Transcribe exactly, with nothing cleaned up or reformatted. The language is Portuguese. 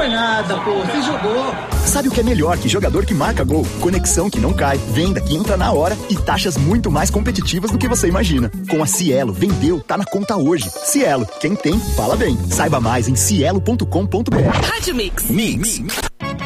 foi nada, pô. Você jogou. Sabe o que é melhor que jogador que marca gol? Conexão que não cai, venda que entra na hora e taxas muito mais competitivas do que você imagina. Com a Cielo, vendeu, tá na conta hoje. Cielo, quem tem, fala bem. Saiba mais em cielo ponto com ponto br. Rádio Mix. Mix.